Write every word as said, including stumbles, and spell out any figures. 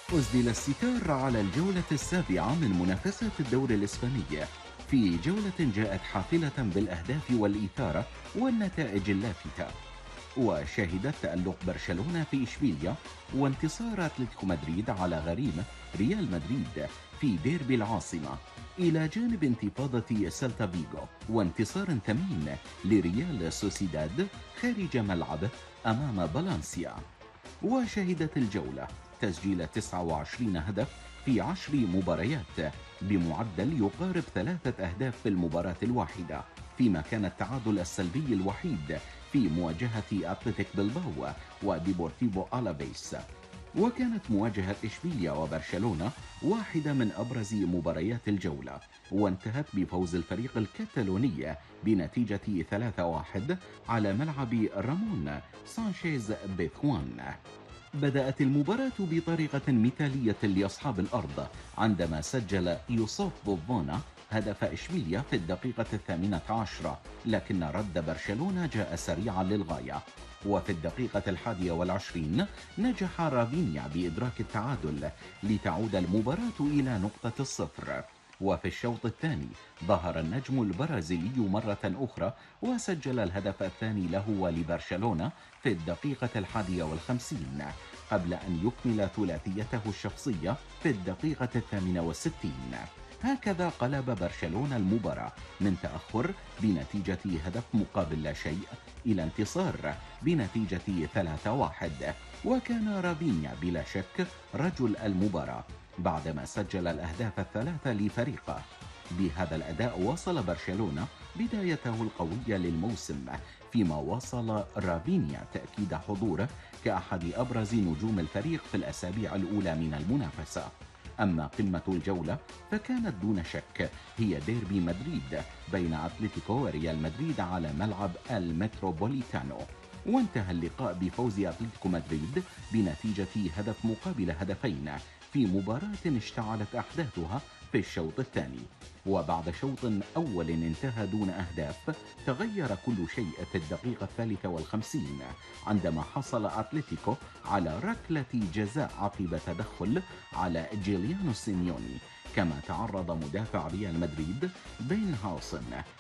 أسدل الستار على الجولة السابعة من منافسة الدوري الإسباني. في جولة جاءت حافلة بالأهداف والإثارة والنتائج اللافتة، وشهدت تألق برشلونة في إشبيليا وانتصار أتلتيكو مدريد على غريمه ريال مدريد في ديربي العاصمة، إلى جانب انتفاضة سيلتا فيغو وانتصار ثمين لريال سوسيداد خارج ملعبه أمام فالنسيا. وشهدت الجولة تسجيل تسعة وعشرين هدف في عشر مباريات بمعدل يقارب ثلاثة أهداف في المباراة الواحدة، فيما كان التعادل السلبي الوحيد في مواجهة أتلتيك بلباو وديبورتيفو ألافيس. وكانت مواجهة إشبيليا وبرشلونة واحدة من أبرز مباريات الجولة، وانتهت بفوز الفريق الكتالوني بنتيجة ثلاثة واحد على ملعب رامون سانشيز بيثوان. بدأت المباراة بطريقة مثالية لأصحاب الأرض عندما سجل يوسف بوفونا هدف إشبيليا في الدقيقة الثامنة عشرة، لكن رد برشلونة جاء سريعا للغاية، وفي الدقيقة الحادية والعشرين نجح رافينيا بإدراك التعادل لتعود المباراة إلى نقطة الصفر. وفي الشوط الثاني ظهر النجم البرازيلي مرة أخرى وسجل الهدف الثاني له ولبرشلونة في الدقيقة الحادية والخمسين، قبل أن يكمل ثلاثيته الشخصية في الدقيقة الثامنة والستين. هكذا قلب برشلونة المباراة من تأخر بنتيجة هدف مقابل لا شيء إلى انتصار بنتيجة ثلاثة واحد، وكان رافينيا بلا شك رجل المباراة بعدما سجل الأهداف الثلاثة لفريقه. بهذا الأداء وصل برشلونة بدايته القوية للموسم، فيما واصل رافينيا تأكيد حضوره كأحد أبرز نجوم الفريق في الأسابيع الأولى من المنافسة. أما قمة الجولة فكانت دون شك هي ديربي مدريد بين أتلتيكو وريال مدريد على ملعب المتروبوليتانو، وانتهى اللقاء بفوز أتلتيكو مدريد بنتيجة هدف مقابل هدفين في مباراة اشتعلت أحداثها في الشوط الثاني. وبعد شوط أول انتهى دون أهداف، تغير كل شيء في الدقيقة الثالثة والخمسين عندما حصل أتلتيكو على ركلة جزاء عقب تدخل على جيليانو سيميوني، كما تعرض مدافع ريال مدريد بين هاوسن